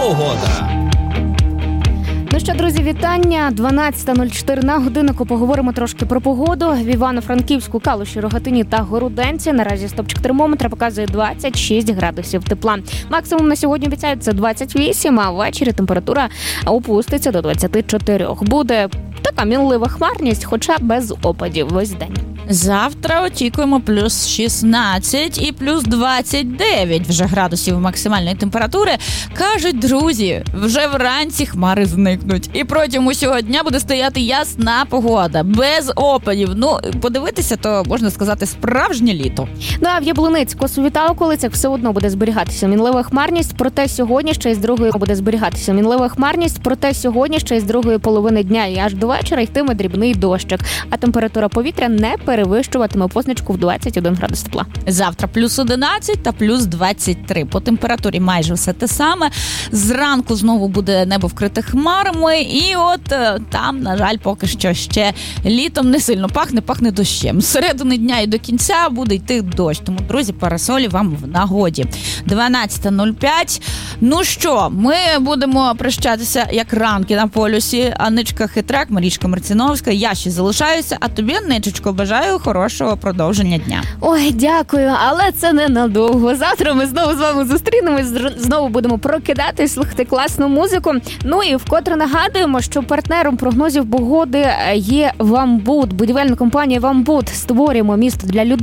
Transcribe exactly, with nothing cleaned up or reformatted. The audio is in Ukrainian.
Погода. Ну що, друзі, вітання. дванадцята нуль чотири на годиннику. Поговоримо трошки про погоду. В Івано-Франківську, Калуші, Рогатині та Городенці наразі стопчик термометра показує двадцять шість градусів тепла. Максимум на сьогодні обіцяють це двадцять вісім, а ввечері температура опуститься до двадцять чотири. Буде така мінлива хмарність, хоча без опадів весь день. Завтра очікуємо плюс шістнадцять і плюс двадцять дев'ять вже градусів максимальної температури. Кажуть друзі, вже вранці хмари зникнуть. І протягом усього дня буде стояти ясна погода, без опадів. Ну, подивитися, то, можна сказати, справжнє літо. Ну, а в Яблуницьку та околицях все одно буде зберігатися мінлива хмарність, проте сьогодні ще й з другої буде зберігатися мінлива хмарність, проте сьогодні ще й з другої половини дня і аж до вечора йтиме дрібний дощик, а температура повітря не перевищуватиме позначку в двадцять один градус тепла. Завтра плюс одинадцять та плюс двадцять три. По температурі майже все те саме. Зранку знову буде небо вкрите хмарами, і от там, на жаль, поки що ще літом не сильно пахне, пахне дощем. З середини дня і до кінця буде йти дощ. Тому, друзі, парасолі вам в нагоді. дванадцята нуль п'ять. Ну що, ми будемо прощатися як ранки на полюсі. Анничка Хитрак, Марічка Марціновська. Я ще залишаюся, а тобі, Анничечко, бажаю хорошого продовження дня. Ой, дякую, але це ненадовго. Завтра ми знову з вами зустрінемось, знову будемо прокидатись, слухати класну музику. Ну і вкотре нагадуємо, що партнером прогнозів погоди є Вамбуд, будівельна компанія Вамбуд. Створюємо місто для людей.